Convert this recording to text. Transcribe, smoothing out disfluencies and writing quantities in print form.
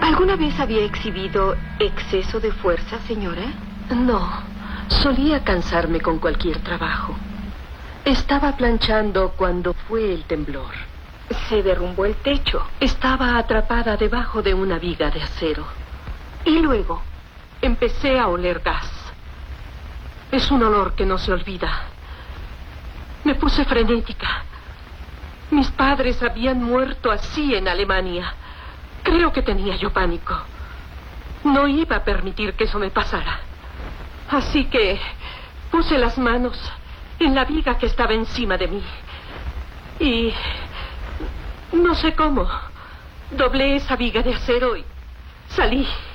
¿Alguna vez había exhibido exceso de fuerza, señora? No, solía cansarme con cualquier trabajo. Estaba planchando cuando fue el temblor. Se derrumbó el techo. Estaba atrapada debajo de una viga de acero. ¿Y luego? Empecé a oler gas. Es un olor que no se olvida. Me puse frenética. Mis padres habían muerto así en Alemania. Creo que tenía yo pánico. No iba a permitir que eso me pasara. Así que puse las manos en la viga que estaba encima de mí. Y no sé cómo. Doblé esa viga de acero y salí.